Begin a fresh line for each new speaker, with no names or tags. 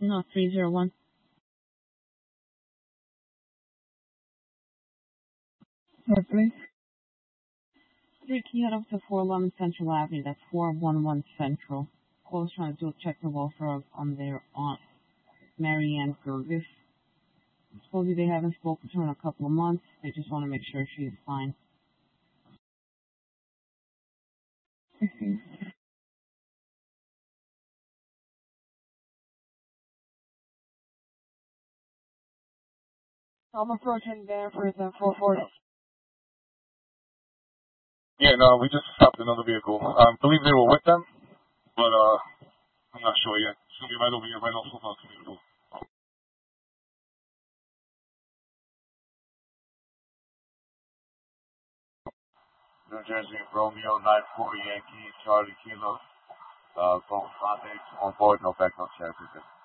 No, 301.
Yes, please.
3 key head up to 411 Central Avenue. That's 411 Central. Call's trying to do a check the welfare on their aunt, Marianne Gergis. Supposedly they haven't spoken to her in a couple of months. They just want to make sure she's fine.
I'm approaching Danvers at 440.
Yeah, no, we just stopped another vehicle. I believe they were with them, but I'm not sure yet. It's gonna be right over here, right off of vehicle. New Jersey Romeo 94 Yankee Charlie Kilo. Phone contacts on board, no background check.